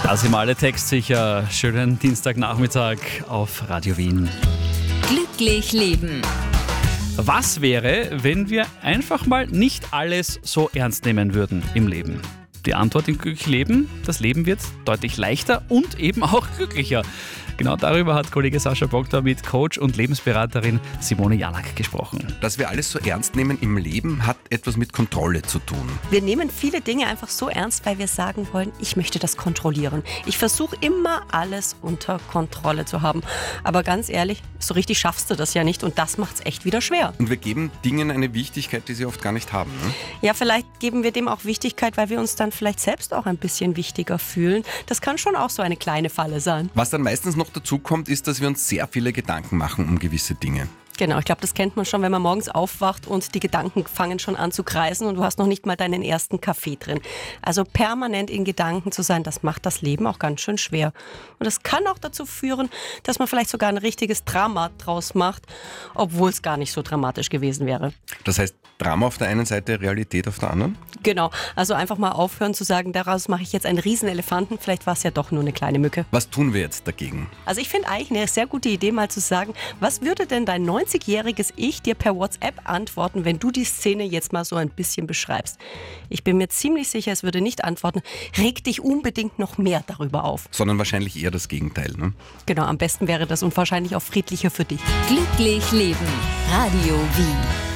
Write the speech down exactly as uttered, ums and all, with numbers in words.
Da sind wir alle textsicher. Schönen Dienstagnachmittag auf Radio Wien. Glücklich leben. Was wäre, wenn wir einfach mal nicht alles so ernst nehmen würden im Leben? Die Antwort in Glücklich leben: Das Leben wird deutlich leichter und eben auch glücklicher. Genau darüber hat Kollege Sascha Bogda mit Coach und Lebensberaterin Simone Janak gesprochen. Dass wir alles so ernst nehmen im Leben, hat etwas mit Kontrolle zu tun. Wir nehmen viele Dinge einfach so ernst, weil wir sagen wollen, ich möchte das kontrollieren. Ich versuche immer, alles unter Kontrolle zu haben. Aber ganz ehrlich, so richtig schaffst du das ja nicht und das macht es echt wieder schwer. Und wir geben Dingen eine Wichtigkeit, die sie oft gar nicht haben. Ne? Ja, vielleicht geben wir dem auch Wichtigkeit, weil wir uns dann vielleicht selbst auch ein bisschen wichtiger fühlen. Das kann schon auch so eine kleine Falle sein. Was dann meistens noch dazu kommt, ist, dass wir uns sehr viele Gedanken machen um gewisse Dinge. Genau, ich glaube, das kennt man schon, wenn man morgens aufwacht und die Gedanken fangen schon an zu kreisen und du hast noch nicht mal deinen ersten Kaffee drin. Also permanent in Gedanken zu sein, das macht das Leben auch ganz schön schwer. Und das kann auch dazu führen, dass man vielleicht sogar ein richtiges Drama draus macht, obwohl es gar nicht so dramatisch gewesen wäre. Das heißt, Drama auf der einen Seite, Realität auf der anderen? Genau, also einfach mal aufhören zu sagen, daraus mache ich jetzt einen Riesenelefanten, vielleicht war es ja doch nur eine kleine Mücke. Was tun wir jetzt dagegen? Also ich finde eigentlich eine sehr gute Idee, mal zu sagen, was würde denn dein neunzigjähriges Ich dir per WhatsApp antworten, wenn du die Szene jetzt mal so ein bisschen beschreibst? Ich bin mir ziemlich sicher, es würde nicht antworten, reg dich unbedingt noch mehr darüber auf. Sondern wahrscheinlich eher das Gegenteil, ne? Genau, am besten wäre das und wahrscheinlich auch friedlicher für dich. Glücklich leben. Radio Wien.